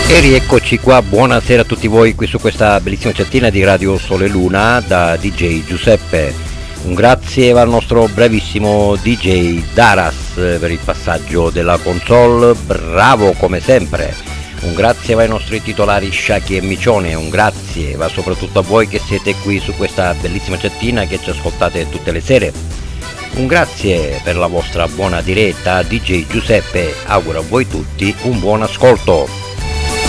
E rieccoci qua, buonasera a tutti voi qui su questa bellissima chattina di Radio Sole Luna da DJ Giuseppe. Un grazie va al nostro bravissimo DJ Daras per il passaggio della console, bravo come sempre. Un grazie va ai nostri titolari Sciacchi e Micione, un grazie va soprattutto a voi che siete qui su questa bellissima chattina che ci ascoltate tutte le sere. Un grazie per la vostra buona diretta, DJ Giuseppe augura a voi tutti un buon ascolto.